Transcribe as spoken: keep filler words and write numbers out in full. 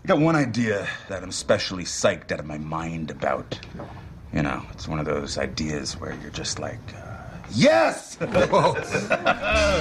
got one idea that I'm especially psyched out of my mind about. You know, it's one of those ideas where you're just like, uh, yes!